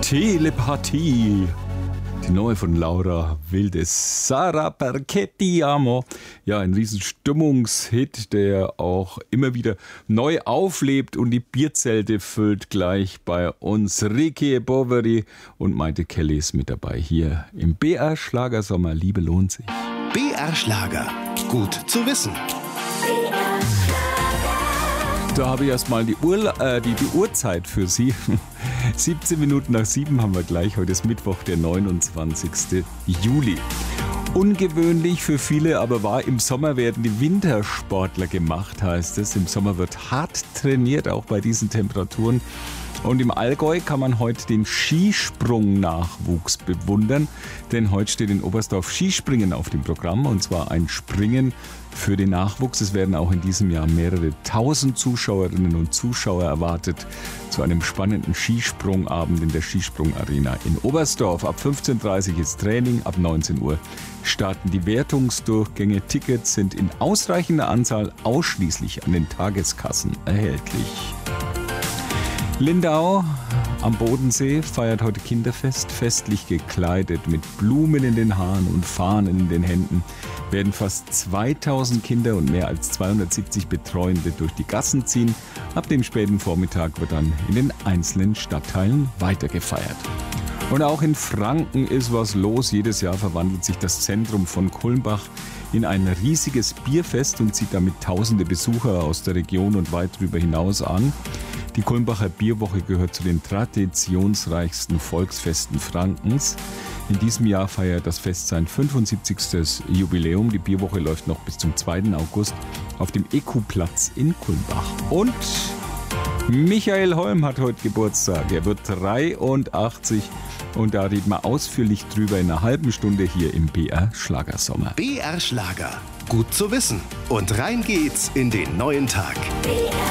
Telepathie. Die neue von Laura Wildes. Sarà perché ti amo. Ja, ein riesen Stimmungshit, der auch immer wieder neu auflebt und die Bierzelte füllt gleich bei uns. Ricky Boveri und Maite Kelly ist mit dabei hier im BR Schlagersommer. Liebe lohnt sich. BR Schlager. Gut zu wissen. Da habe ich erstmal die Uhrzeit für Sie. 17 Minuten nach 7 haben wir gleich. Heute ist Mittwoch, der 29. Juli. Ungewöhnlich für viele, aber wahr, im Sommer werden die Wintersportler gemacht, heißt es. Im Sommer wird hart trainiert, auch bei diesen Temperaturen. Und im Allgäu kann man heute den Skisprung-Nachwuchs bewundern, denn heute steht in Oberstdorf Skispringen auf dem Programm, und zwar ein Springen für den Nachwuchs. Es werden auch in diesem Jahr mehrere tausend Zuschauerinnen und Zuschauer erwartet zu einem spannenden Skisprungabend in der Skisprung-Arena in Oberstdorf. Ab 15:30 Uhr ist Training, ab 19 Uhr starten die Wertungsdurchgänge. Tickets sind in ausreichender Anzahl ausschließlich an den Tageskassen erhältlich. Lindau am Bodensee feiert heute Kinderfest. Festlich gekleidet mit Blumen in den Haaren und Fahnen in den Händen werden fast 2000 Kinder und mehr als 270 Betreuende durch die Gassen ziehen. Ab dem späten Vormittag wird dann in den einzelnen Stadtteilen weitergefeiert. Und auch in Franken ist was los. Jedes Jahr verwandelt sich das Zentrum von Kulmbach in ein riesiges Bierfest und zieht damit tausende Besucher aus der Region und weit darüber hinaus an. Die Kulmbacher Bierwoche gehört zu den traditionsreichsten Volksfesten Frankens. In diesem Jahr feiert das Fest sein 75. Jubiläum. Die Bierwoche läuft noch bis zum 2. August auf dem EQ-Platz in Kulmbach. Und Michael Holm hat heute Geburtstag. Er wird 83 und da reden wir ausführlich drüber in einer halben Stunde hier im BR Schlagersommer. BR Schlager. Gut zu wissen. Und rein geht's in den neuen Tag.